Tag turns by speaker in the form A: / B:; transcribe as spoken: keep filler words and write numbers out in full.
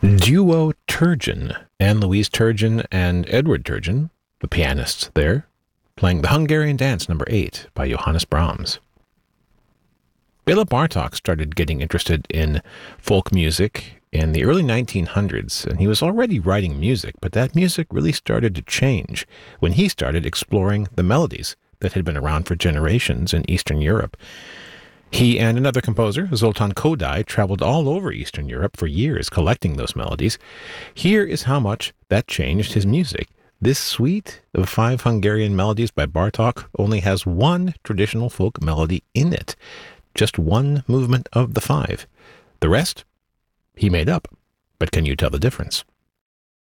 A: Duo Turgeon, Anne-Louise Turgeon and Edward Turgeon, the pianists there, playing the Hungarian Dance number eight by Johannes Brahms. Bela Bartok started getting interested in folk music in the early nineteen hundreds, and he was already writing music, but that music really started to change when he started exploring the melodies that had been around for generations in Eastern Europe. He and another composer, Zoltán Kodály, traveled all over Eastern Europe for years collecting those melodies. Here is how much that changed his music. This suite of five Hungarian melodies by Bartók only has one traditional folk melody in it, just one movement of the five. The rest, he made up. But can you tell the difference?